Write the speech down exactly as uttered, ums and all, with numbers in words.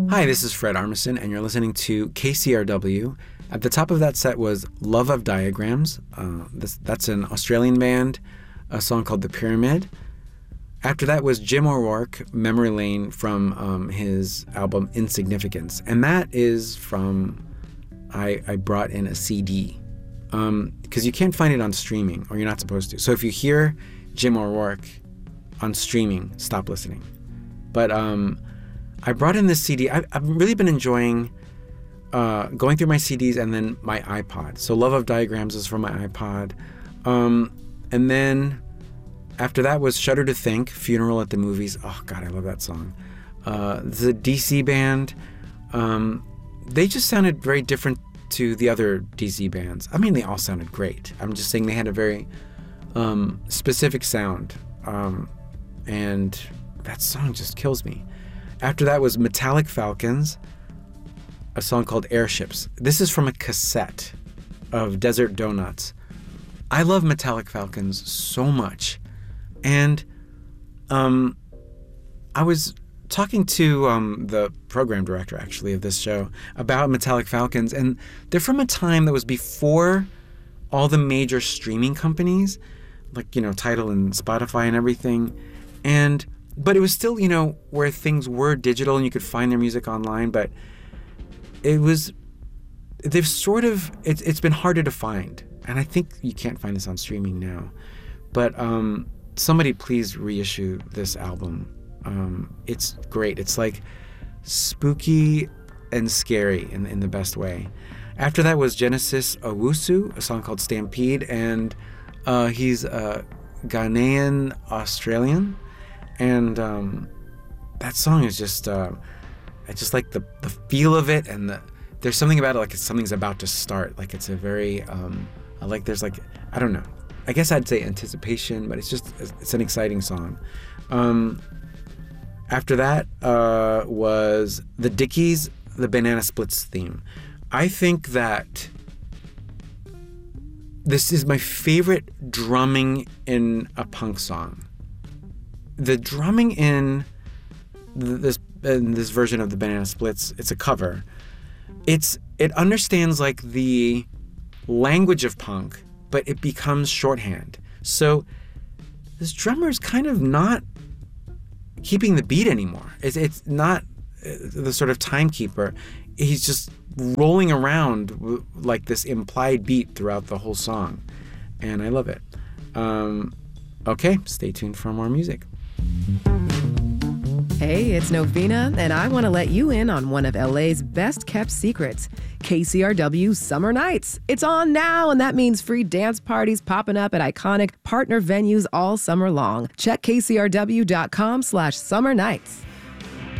Hi, this is Fred Armisen, and you're listening to K C R W. At the top of that set was Love of Diagrams. Uh, this, that's an Australian band, a song called The Pyramid. After that was Jim O'Rourke, Memory Lane, from um, his album Insignificance. And that is from, I, I brought in a C D. Because um, you can't find it on streaming, or you're not supposed to. So if you hear Jim O'Rourke on streaming, stop listening. But um, I brought in this C D. I, I've really been enjoying uh, going through my C Ds and then my iPod. So Love of Diagrams is from my iPod. Um, and then after that was Shudder to Think, Funeral at the Movies. Oh, God, I love that song. Uh, the D C band, um, they just sounded very different to the other D C bands. I mean, they all sounded great. I'm just saying they had a very um, specific sound. Um, and that song just kills me. After that was Metallic Falcons, a song called Airships. This is from a cassette of Desert Donuts. I love Metallic Falcons so much. And um, I was talking to um, the program director, actually, of this show about Metallic Falcons, and they're from a time that was before all the major streaming companies, like, you know, Tidal and Spotify and everything. And but it was still, you know, where things were digital and you could find their music online, but it was, they've sort of, it's it's been harder to find. And I think you can't find this on streaming now. But um, somebody please reissue this album. Um, it's great. It's like spooky and scary in, in the best way. After that was Genesis Owusu, a song called Stampede, and uh, he's a Ghanaian Australian, and um, that song is just, uh, I just like the, the feel of it, and the, there's something about it like it's, something's about to start. Like it's a very, um, like there's like, I don't know. I guess I'd say anticipation, but it's just, it's an exciting song. Um, After that uh, was the Dickies, the Banana Splits theme. I think that this is my favorite drumming in a punk song. The drumming in this in this version of the Banana Splits, it's a cover. It's it understands like the language of punk, but it becomes shorthand. So this drummer is kind of not keeping the beat anymore. It's it's not the sort of timekeeper. He's just rolling around w- like this implied beat throughout the whole song, and I love it. Um, okay, stay tuned for more music. Hey, it's Novena, and I want to let you in on one of L A's best-kept secrets, K C R W Summer Nights. It's on now, and that means free dance parties popping up at iconic partner venues all summer long. Check kcrw.com slash summer nights.